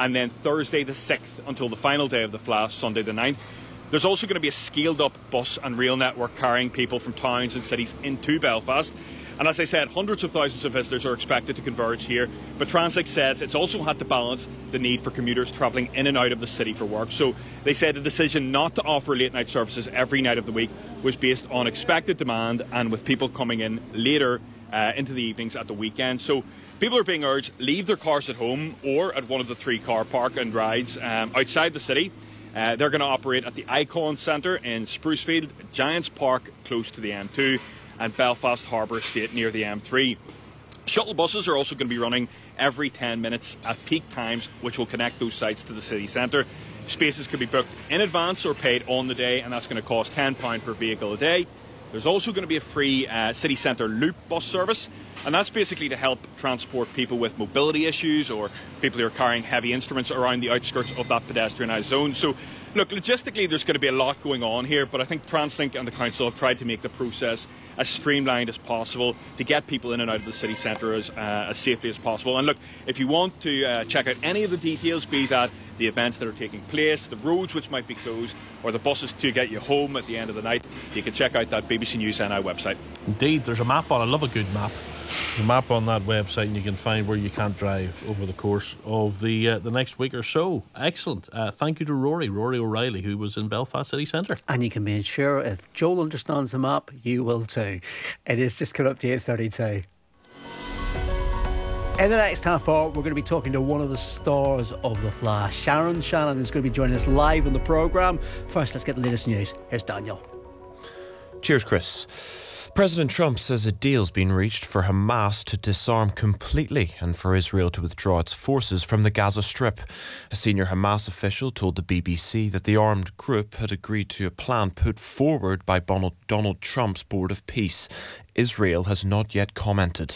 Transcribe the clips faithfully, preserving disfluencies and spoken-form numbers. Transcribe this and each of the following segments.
and then Thursday the sixth until the final day of the Fleadh, Sunday the ninth. There's also going to be a scaled-up bus and rail network carrying people from towns and cities into Belfast. And as I said, hundreds of thousands of visitors are expected to converge here. But Translink says it's also had to balance the need for commuters travelling in and out of the city for work. So they said the decision not to offer late-night services every night of the week was based on expected demand and with people coming in later uh, into the evenings at the weekend. So people are being urged leave their cars at home or at one of the three car park and rides um, outside the city. Uh, they're going to operate at the Icon Centre in Sprucefield, Giants Park close to the M two, and Belfast Harbour Estate near the M three. Shuttle buses are also going to be running every ten minutes at peak times, which will connect those sites to the city centre. Spaces can be booked in advance or paid on the day, and that's going to cost ten pounds per vehicle a day. There's also going to be a free uh, city centre loop bus service, and that's basically to help transport people with mobility issues or people who are carrying heavy instruments around the outskirts of that pedestrianised zone. So, look, logistically there's going to be a lot going on here, but I think Translink and the council have tried to make the process as streamlined as possible to get people in and out of the city centre as, uh, as safely as possible. And look, if you want to uh, check out any of the details, be that the events that are taking place, the roads which might be closed, or the buses to get you home at the end of the night, you can check out that B B C News N I website. Indeed, there's a map on. I love a good map. The map on that website, and you can find where you can't drive over the course of the uh, the next week or so. Excellent. Uh, thank you to Rory, Rory O'Reilly, who was in Belfast City Centre. And you can be sure if Joel understands the map, you will too. It is just coming up to eight thirty-two. In the next half hour, we're going to be talking to one of the stars of the Fleadh. Sharon Shannon is going to be joining us live on the programme. First, let's get the latest news. Here's Daniel. Cheers, Chris. President Trump says a deal's been reached for Hamas to disarm completely and for Israel to withdraw its forces from the Gaza Strip. A senior Hamas official told the B B C that the armed group had agreed to a plan put forward by Donald Trump's Board of Peace. Israel has not yet commented.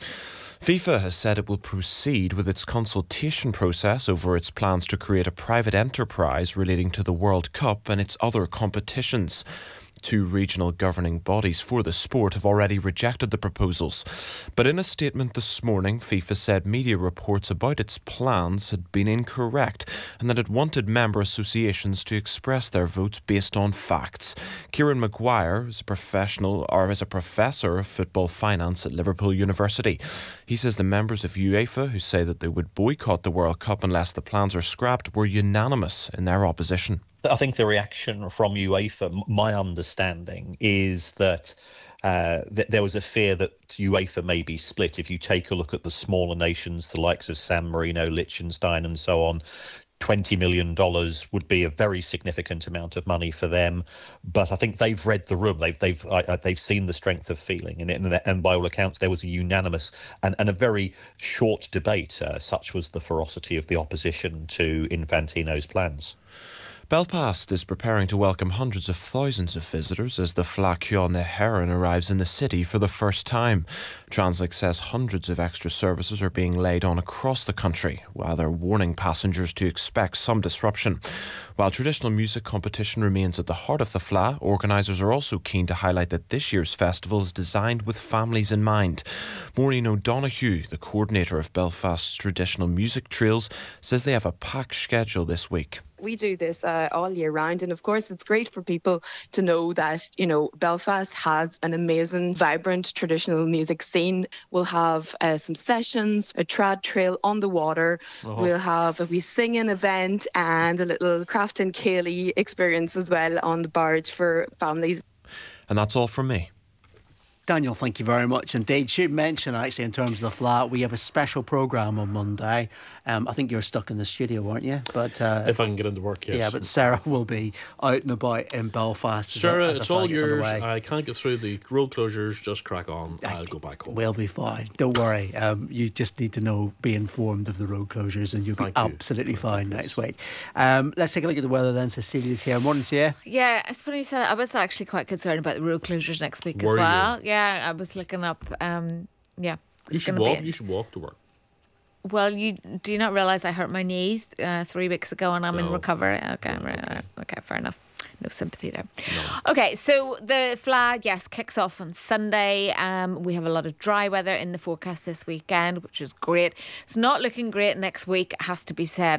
FIFA has said it will proceed with its consultation process over its plans to create a private enterprise relating to the World Cup and its other competitions. Two regional governing bodies for the sport have already rejected the proposals. But in a statement this morning, FIFA said media reports about its plans had been incorrect and that it wanted member associations to express their votes based on facts. Kieran Maguire is a professional or is a professor of football finance at Liverpool University. He says the members of UEFA who say that they would boycott the World Cup unless the plans are scrapped were unanimous in their opposition. I think the reaction from UEFA, my understanding, is that uh, th- there was a fear that UEFA may be split. If you take a look at the smaller nations, the likes of San Marino, Liechtenstein and so on, twenty million dollars would be a very significant amount of money for them. But I think they've read the room. They've they've I, they've seen the strength of feeling. And, and, and by all accounts, there was a unanimous and, and a very short debate. Uh, such was the ferocity of the opposition to Infantino's plans. Belfast is preparing to welcome hundreds of thousands of visitors as the Fleadh Cheann na hÉireann arrives in the city for the first time. Translink says hundreds of extra services are being laid on across the country, while they're warning passengers to expect some disruption. While traditional music competition remains at the heart of the Fleadh, organisers are also keen to highlight that this year's festival is designed with families in mind. Maureen O'Donoghue, the coordinator of Belfast's traditional music trails, says they have a packed schedule this week. We do this uh, all year round, and of course it's great for people to know that, you know, Belfast has an amazing, vibrant traditional music scene. We'll have uh, some sessions, a trad trail on the water. Uh-huh. We'll have a wee singing event and a little craft and ceilidh experience as well on the barge for families. And that's all from me. Daniel, thank you very much indeed. Should mention, actually, in terms of the Fleadh, we have a special programme on Monday. Um, I think you were stuck in the studio, weren't you? But uh, if I can get into work, yes. Yeah, but Sarah will be out and about in Belfast. Sarah, it's all yours. I can't get through the road closures. Just crack on. I, I'll go back home. We'll be fine. Don't worry. Um, you just need to know, be informed of the road closures, and you'll Thank be you. absolutely fine next week. Um, let's take a look at the weather then. Cecilia's here. Morning to you. Yeah, it's funny you said that. I was actually quite concerned about the road closures next week Were as well. you? Yeah, I was looking up. Um, yeah, You should walk. You should walk to work. Well, you do you not realise I hurt my knee uh, three weeks ago and I'm No. in recovery? Okay, No, right, okay. right, okay, fair enough. No sympathy there. No. Okay, so the Fleadh, yes, kicks off on Sunday. Um, we have a lot of dry weather in the forecast this weekend, which is great. It's not looking great next week, it has to be said.